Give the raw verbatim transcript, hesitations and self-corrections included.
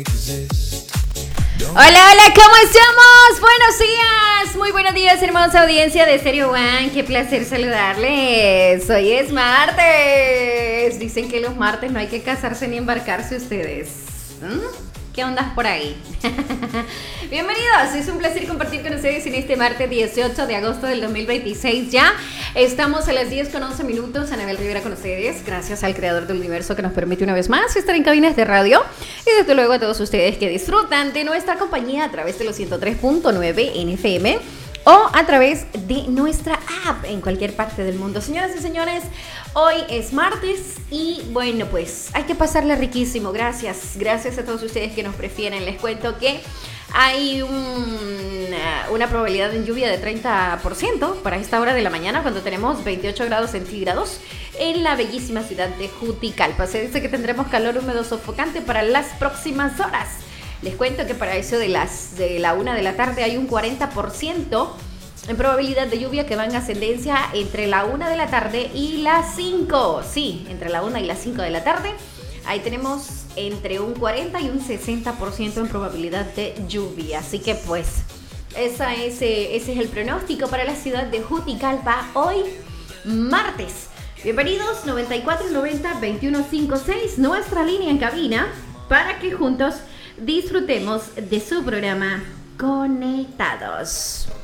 Hola, hola, ¿cómo estamos? Buenos días, muy buenos días, hermosa audiencia de Stereo One. Qué placer saludarles. Hoy es martes. Dicen que los martes no hay que casarse ni embarcarse ustedes. ¿Mm? ¿Qué ondas por ahí? Bienvenidos, es un placer compartir con ustedes en este martes dieciocho de agosto del dos mil veintiséis. Ya estamos a las diez con once minutos. Anabel Rivera con ustedes, gracias al creador del universo que nos permite una vez más estar en cabinas de radio. Y desde luego a todos ustedes que disfrutan de nuestra compañía a través de los ciento tres punto nueve en F M o a través de nuestra app en cualquier parte del mundo. Señoras y señores, hoy es martes y bueno, pues hay que pasarle riquísimo. Gracias, gracias a todos ustedes que nos prefieren. Les cuento que hay un, una probabilidad de lluvia de treinta por ciento para esta hora de la mañana, cuando tenemos veintiocho grados centígrados en la bellísima ciudad de Juticalpa. Se dice que tendremos calor húmedo sofocante para las próximas horas. Les cuento que para eso de las de la una de la tarde hay un cuarenta por ciento en probabilidad de lluvia, que va en ascendencia entre la una de la tarde y las cinco. Sí, entre la una y las cinco de la tarde. Ahí tenemos entre un cuarenta y un sesenta por ciento en probabilidad de lluvia. Así que pues, esa es, ese es el pronóstico para la ciudad de Juticalpa hoy, martes. Bienvenidos, noventa y cuatro noventa veintiuno cincuenta y seis, nuestra línea en cabina, para que juntos disfrutemos de su programa Conectados.